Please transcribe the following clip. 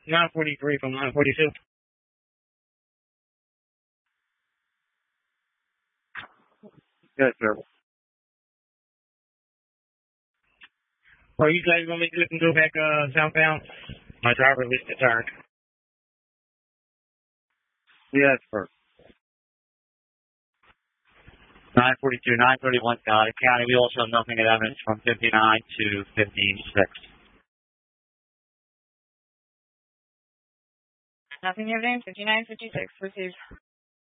943 from 942. Yes, sir. Are you guys going to be good and go back southbound? My driver least the turn. Yes, sir. 942, 931, County. We also have nothing at evidence from 59 to 56. Nothing evidence, 59, 56, received.